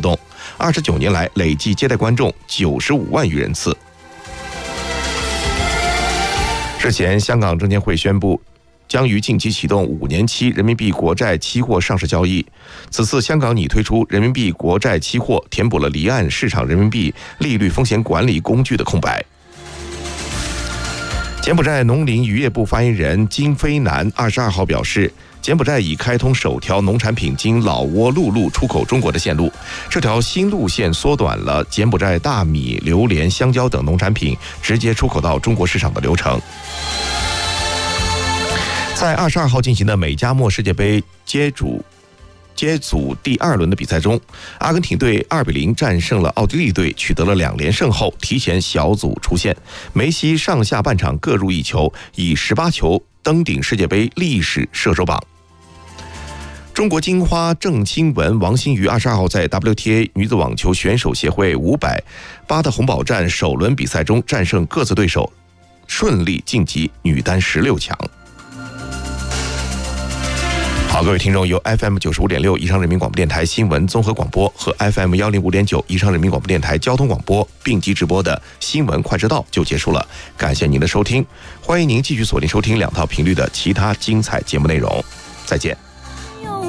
动，29年来累计接待观众95万余人次。日前，香港证监会宣布，将于近期启动5年期人民币国债期货上市交易。此次香港拟推出人民币国债期货，填补了离岸市场人民币利率风险管理工具的空白。柬埔寨农林渔业部发言人金飞南22号表示，柬埔寨已开通首条农产品经老挝陆路出口中国的线路，这条新路线缩短了柬埔寨大米、榴莲、香蕉等农产品直接出口到中国市场的流程。在22号进行的美加墨世界杯接组第2轮的比赛中，阿根廷队2-0战胜了奥地利队，取得了2连胜后提前小组出线。梅西上下半场各入1球，以18球登顶世界杯历史射手榜。中国金花郑钦文、王欣瑜22号在 WTA 女子网球选手协会500巴特洪堡站首轮比赛中战胜各自对手，顺利晋级女单16强。好，各位听众，由 FM 95.6宜昌人民广播电台新闻综合广播和 FM 105.9宜昌人民广播电台交通广播并机直播的新闻快知道就结束了，感谢您的收听，欢迎您继续锁定收听2套频率的其他精彩节目内容，再见。